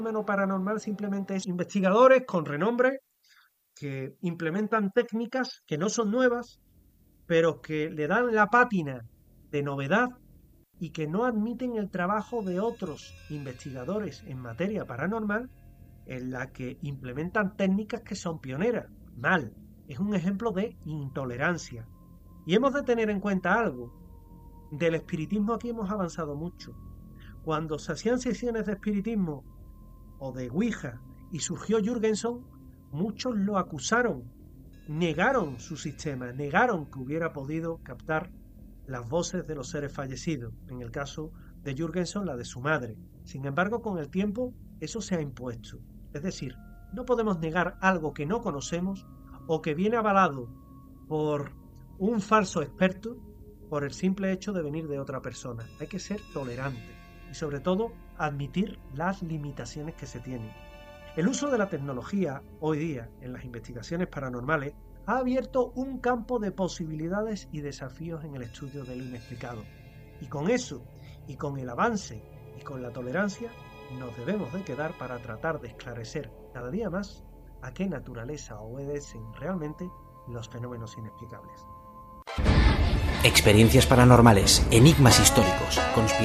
fenómeno paranormal simplemente es investigadores con renombre que implementan técnicas que no son nuevas, pero que le dan la pátina de novedad y que no admiten el trabajo de otros investigadores en materia paranormal en la que implementan técnicas que son pioneras. Mal. Es un ejemplo de intolerancia. Y hemos de tener en cuenta algo. Del espiritismo aquí hemos avanzado mucho. Cuando se hacían sesiones de espiritismo o de Ouija y surgió Jürgenson, muchos lo acusaron, negaron su sistema, negaron que hubiera podido captar las voces de los seres fallecidos, en el caso de Jürgenson, la de su madre. Sin embargo, con el tiempo, eso se ha impuesto. Es decir, no podemos negar algo que no conocemos o que viene avalado por un falso experto por el simple hecho de venir de otra persona. Hay que ser tolerante y sobre todo admitir las limitaciones que se tienen. El uso de la tecnología hoy día en las investigaciones paranormales ha abierto un campo de posibilidades y desafíos en el estudio de lo inexplicado. Y con eso, y con el avance, y con la tolerancia, nos debemos de quedar para tratar de esclarecer cada día más a qué naturaleza obedecen realmente los fenómenos inexplicables. Experiencias paranormales, enigmas históricos,